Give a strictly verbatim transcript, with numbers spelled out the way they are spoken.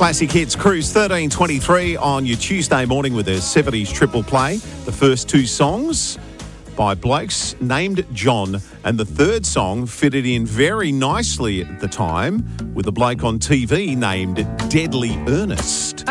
Classic Hits Cruise thirteen twenty-three on your Tuesday morning with a seventies triple play. The first two songs by blokes named John, and the third song fitted in very nicely at the time with a bloke on T V named Deadly Ernest.